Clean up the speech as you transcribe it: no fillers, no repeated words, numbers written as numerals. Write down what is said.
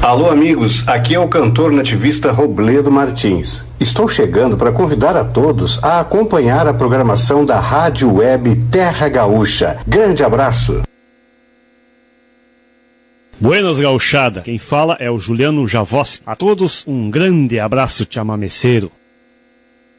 Alô, amigos, aqui é o cantor nativista Robledo Martins. Estou chegando para convidar a todos a acompanhar a programação da Rádio Web Terra Gaúcha. Grande abraço! Buenas, gauchada. Quem fala é o Juliano Javossi. A todos um grande abraço chamameceiro.